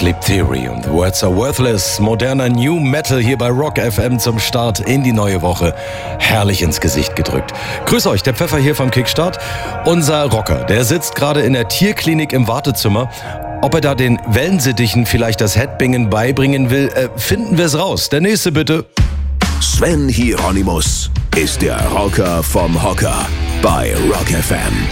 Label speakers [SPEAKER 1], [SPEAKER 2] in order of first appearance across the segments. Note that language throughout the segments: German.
[SPEAKER 1] Sleep Theory und Words Are Worthless. Moderner New Metal hier bei Rock FM zum Start in die neue Woche. Herrlich ins Gesicht gedrückt. Grüß euch, der Pfeffer hier vom Kickstart. Unser Rocker, der sitzt gerade in der Tierklinik im Wartezimmer. Ob er da den Wellensittichen vielleicht das Headbingen beibringen will, finden wir es raus. Der nächste bitte.
[SPEAKER 2] Sven Hieronymus ist der Rocker vom Hocker bei Rock FM.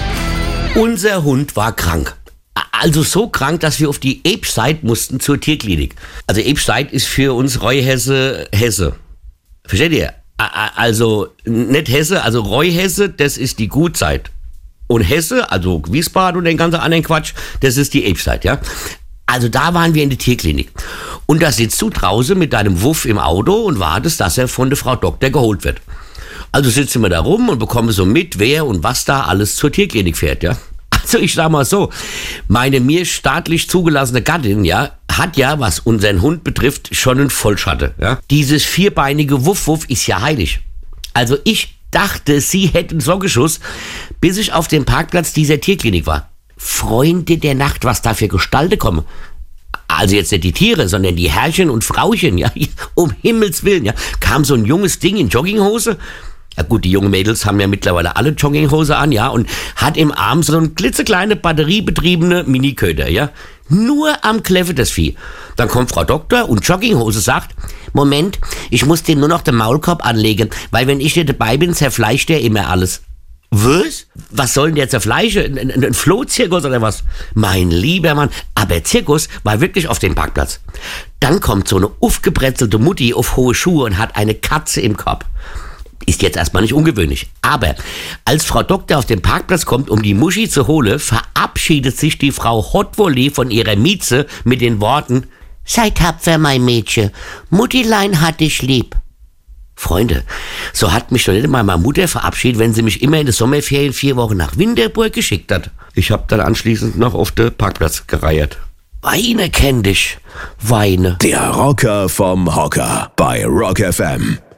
[SPEAKER 3] Unser Hund war krank. Also so krank, dass wir auf die Ebscheid mussten zur Tierklinik. Also Ebscheid ist für uns Reuhesse Hesse. Versteht ihr? Also nicht Hesse, also Reuhesse, das ist die Gutzeit. Und Hesse, also Wiesbaden und den ganzen anderen Quatsch, das ist die Ebscheid, ja? Also da waren wir in der Tierklinik. Und da sitzt du draußen mit deinem Wuff im Auto und wartest, dass er von der Frau Doktor geholt wird. Also sitzen wir da rum und bekommen so mit, wer und was da alles zur Tierklinik fährt, ja? Also ich sag mal so, meine mir staatlich zugelassene Gattin, ja, hat ja, was unseren Hund betrifft, schon einen Vollschatte, ja. Dieses vierbeinige Wuff-Wuff ist ja heilig. Also ich dachte, sie hätte einen Sockensschuss, bis ich auf dem Parkplatz dieser Tierklinik war. Freunde der Nacht, was da für Gestalten kommen. Also jetzt nicht die Tiere, sondern die Herrchen und Frauchen, ja, um Himmels Willen, ja. Kam so ein junges Ding in Jogginghose. Ja gut, die jungen Mädels haben ja mittlerweile alle Jogginghose an, ja, und hat im Arm so eine klitzekleine batteriebetriebene Miniköder, ja. Nur am Kläffe das Vieh. Dann kommt Frau Doktor und Jogginghose sagt, Moment, ich muss dem nur noch den Maulkorb anlegen, weil wenn ich nicht dabei bin, zerfleischt der immer alles. Was? Was soll denn der zerfleischen? Ein Flohzirkus oder was? Mein lieber Mann, aber Zirkus war wirklich auf dem Parkplatz. Dann kommt so eine aufgebretzelte Mutti auf hohe Schuhe und hat eine Katze im Korb. Ist jetzt erstmal nicht ungewöhnlich. Aber als Frau Doktor auf den Parkplatz kommt, um die Muschi zu holen, verabschiedet sich die Frau Hotwolle von ihrer Mieze mit den Worten, sei tapfer, mein Mädchen, Muttilein hat dich lieb. Freunde, so hat mich doch nicht mal meine Mutter verabschiedet, wenn sie mich immer in den Sommerferien 4 Wochen nach Winterburg geschickt hat. Ich hab dann anschließend noch auf den Parkplatz gereiert. Weine kenn dich, Weine.
[SPEAKER 2] Der Rocker vom Hocker bei Rock FM.